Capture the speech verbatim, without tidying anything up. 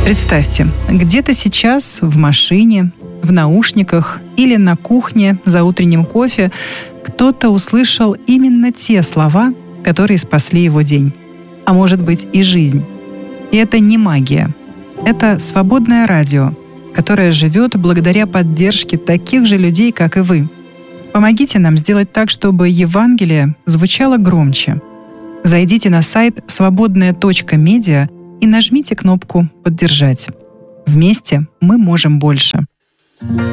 Представьте, где-то сейчас в машине, в наушниках или на кухне за утренним кофе кто-то услышал именно те слова, которые спасли его день, а может быть и жизнь. И это не магия. Это свободное радио, которое живет благодаря поддержке таких же людей, как и вы. Помогите нам сделать так, чтобы Евангелие звучало громче. Зайдите на сайт свободная точка медиа и нажмите кнопку «Поддержать». Вместе мы можем больше.